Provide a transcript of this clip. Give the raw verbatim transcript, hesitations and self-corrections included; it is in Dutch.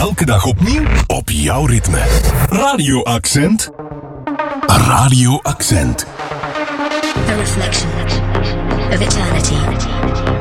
Elke dag opnieuw op jouw ritme. Radio Accent. Radio Accent. A reflection of eternity.